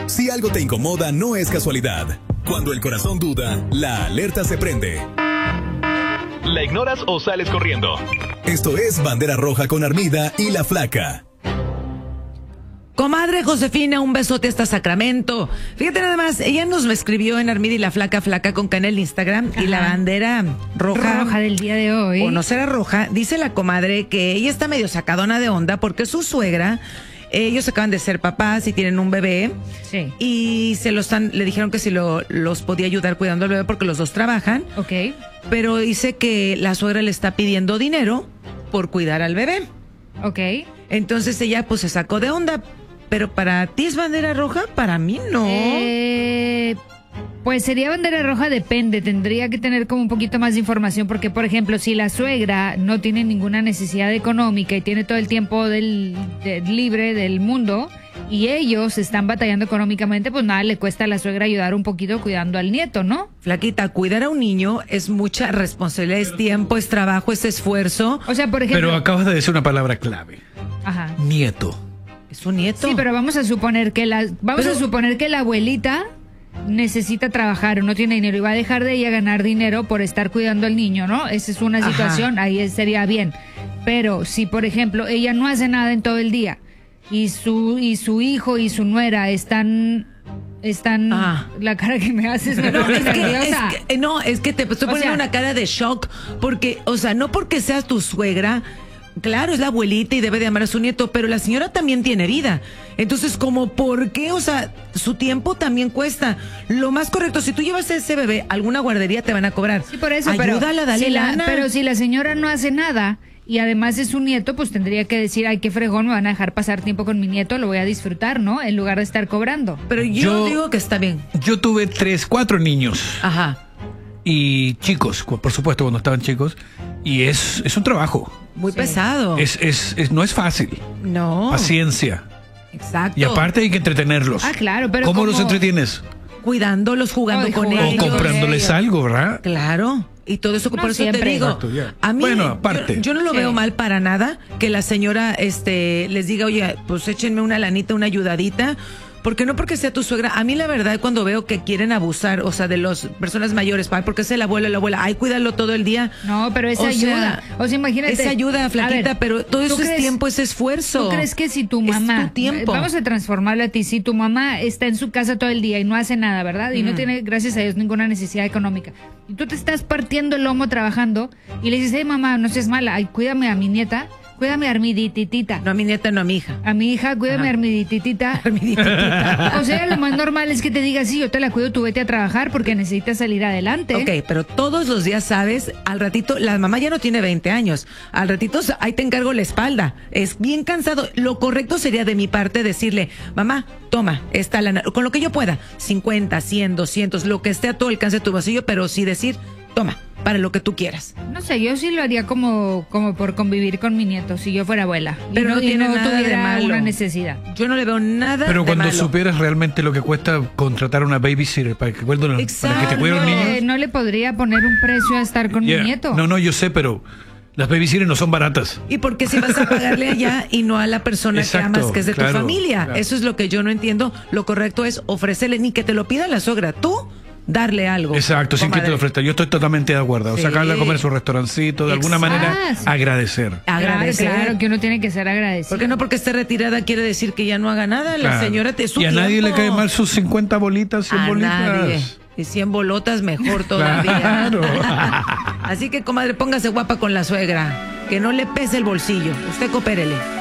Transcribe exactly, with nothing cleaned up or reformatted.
Si algo te incomoda, no es casualidad. Cuando el corazón duda, la alerta se prende. ¿La ignoras o sales corriendo? Esto es Bandera Roja con Armida y La Flaca. Comadre Josefina, un besote hasta Sacramento. Fíjate nada más, ella nos escribió en Armida y La Flaca, Flaca con K en el Instagram. Ajá. Y la bandera roja. Roja del día de hoy. O no será roja. Dice la comadre que ella está medio sacadona de onda porque su suegra, ellos acaban de ser papás y tienen un bebé. Sí. Y se lo están, le dijeron que si lo, los podía ayudar cuidando al bebé porque los dos trabajan. Ok. Pero dice que la suegra le está pidiendo dinero por cuidar al bebé. Ok. Entonces ella pues se sacó de onda. Pero para ti es bandera roja, para mí no. Eh, pues sería bandera roja, depende. Tendría que tener como un poquito más de información porque, por ejemplo, si la suegra no tiene ninguna necesidad económica y tiene todo el tiempo del, de, libre del mundo y ellos están batallando económicamente, pues nada, le cuesta a la suegra ayudar un poquito cuidando al nieto, ¿no? Flaquita, cuidar a un niño es mucha responsabilidad, es tiempo, es trabajo, es esfuerzo. O sea, por ejemplo... Pero acabas de decir una palabra clave. Ajá. Nieto. Es un nieto. Sí, pero vamos a suponer que la vamos pero, a suponer que la abuelita necesita trabajar o no tiene dinero y va a dejar de ella ganar dinero por estar cuidando al niño, ¿no? Esa es una situación, ajá, ahí sería bien. Pero si, por ejemplo, ella no hace nada en todo el día y su y su hijo y su nuera están están ah. la cara que me haces me no, pone es que, nerviosa. es que, no, es que te estoy poniendo o sea, una cara de shock porque, o sea, no porque seas tu suegra. Claro, es la abuelita y debe de amar a su nieto, pero la señora también tiene vida. Entonces, como, ¿por qué? O sea, su tiempo también cuesta. Lo más correcto, si tú llevas a ese bebé a alguna guardería, te van a cobrar. Sí, por eso, ayúdala, pero, dale si la, lana. pero si la señora no hace nada y además es un nieto, pues tendría que decir, ay, qué fregón, me van a dejar pasar tiempo con mi nieto, lo voy a disfrutar, ¿no? En lugar de estar cobrando. Pero yo, yo digo que está bien. Yo tuve tres, cuatro niños. Ajá. Y chicos, por supuesto, cuando estaban chicos. Y es, es un trabajo. Muy sí. pesado. Es, es, es, no es fácil. No. Paciencia. Exacto. Y aparte hay que entretenerlos. Ah, claro, pero ¿Cómo como... los entretienes? Cuidándolos, jugando Ay, con jugando ellos. O comprándoles algo, ¿verdad? Claro. Y todo eso, No por eso siempre. te digo. Exacto, yeah. A mí, bueno, aparte. Yo, yo no lo sí. veo mal para nada que la señora este, les diga, oye, pues échenme una lanita, una ayudadita. Porque no porque sea tu suegra, a mí la verdad cuando veo que quieren abusar, o sea, de las personas mayores, porque es el abuelo o la abuela, ay, cuídalo todo el día. No, pero esa o ayuda. Sea, o sea, imagínate. Esa ayuda, Flaquita, ver, pero todo eso crees, es tiempo, es esfuerzo. ¿Tú crees que si tu mamá, es tu tiempo. Vamos a transformarlo a ti, si tu mamá está en su casa todo el día y no hace nada, ¿verdad? Y mm. no tiene, gracias a Dios, ninguna necesidad económica. Y tú te estás partiendo el lomo trabajando y le dices, hey, mamá, no seas mala, ay, cuídame a mi nieta. Cuídame a Armidititita. No a mi nieta, no a mi hija. A mi hija, cuídame Ajá. a Armidititita. Armidititita. O sea, lo más normal es que te diga, sí, yo te la cuido, tú vete a trabajar porque necesitas salir adelante. Ok, pero todos los días, ¿sabes? Al ratito, la mamá ya no tiene veinte años. Al ratito, ahí te encargo la espalda. Es bien cansado. Lo correcto sería de mi parte decirle, mamá, toma, esta lana, con lo que yo pueda. cincuenta, cien, doscientos, lo que esté a todo alcance de tu bolsillo, pero sí decir, toma, para lo que tú quieras. No sé, yo sí lo haría como, como por convivir con mi nieto, si yo fuera abuela. Pero y no, no tiene y no nada tuviera de malo. una necesidad. Yo no le veo nada Pero de cuando malo. supieras realmente lo que cuesta contratar una babysitter para que, bueno, para que te cuide un niño. Eh, no le podría poner un precio a estar con yeah. mi nieto. No, no, yo sé, pero las babysitters no son baratas. ¿Y por qué si vas a pagarle allá y no a la persona Exacto, que amas, que es de claro, tu familia? Claro. Eso es lo que yo no entiendo. Lo correcto es ofrecerle, ni que te lo pida la suegra, tú darle algo. Exacto, sin que te lo ofrezca. Yo estoy totalmente de acuerdo. Sí. O sacarle a comer su restaurancito, de alguna Exacto. manera Ah, sí. agradecer. Agradecer. Claro, claro, que uno tiene que ser agradecido. Porque no porque esté retirada quiere decir que ya no haga nada. Claro. La señora te su Y a tiempo. nadie le cae mal sus cincuenta bolitas, cien a bolitas. Nadie. Y cien bolotas mejor todavía. Claro. Así que, comadre, póngase guapa con la suegra. Que no le pese el bolsillo. Usted coopérele.